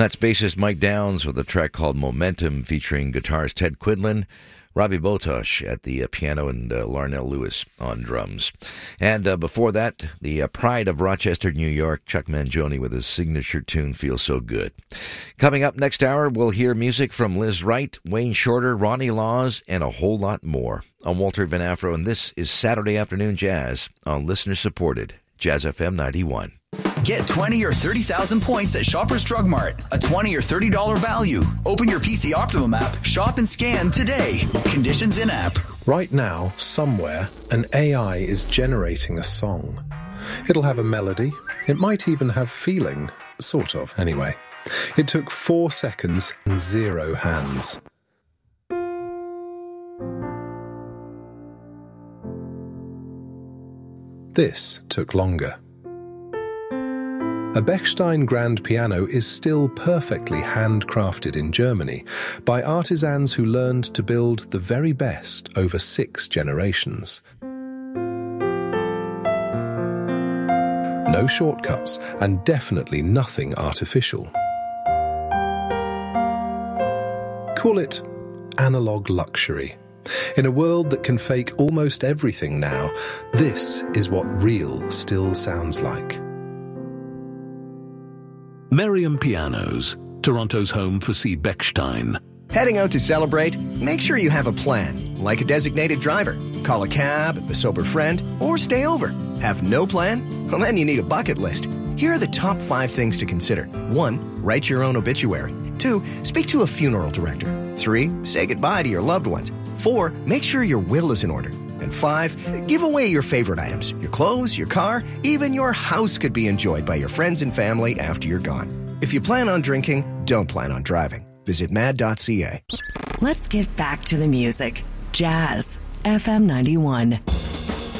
That's bassist Mike Downs with a track called Momentum featuring guitarist Ted Quinlan, Robbie Botosh at the piano, and Larnell Lewis on drums. And before that, the pride of Rochester, New York, Chuck Mangione with his signature tune, Feels So Good. Coming up next hour, we'll hear music from Liz Wright, Wayne Shorter, Ronnie Laws, and a whole lot more. I'm Walter Van Afro, and this is Saturday Afternoon Jazz on listener-supported Jazz FM 91. Get 20 or 30,000 points at Shoppers Drug Mart. A $20 or $30 value. Open your PC Optimum app, shop and scan today. Conditions in-app. Right now, somewhere, an AI is generating a song. It'll have a melody. It might even have feeling. Sort of, anyway. It took 4 seconds and 0 hands. This took longer. A Bechstein grand piano is still perfectly handcrafted in Germany by artisans who learned to build the very best over 6 generations. No shortcuts, and definitely nothing artificial. Call it analog luxury. In a world that can fake almost everything now, this is what real still sounds like. Merriam Pianos, Toronto's home for C. Bechstein. Heading out to celebrate? Make sure you have a plan, like a designated driver. Call a cab, a sober friend, or stay over. Have no plan? Well, then you need a bucket list. Here are the top 5 things to consider. 1. Write your own obituary. 2. Speak to a funeral director. 3. Say goodbye to your loved ones. 4. Make sure your will is in order. And 5. Give away your favorite items. Your clothes, your car, even your house could be enjoyed by your friends and family after you're gone. If you plan on drinking, don't plan on driving. Visit mad.ca. Let's get back to the music. Jazz FM 91.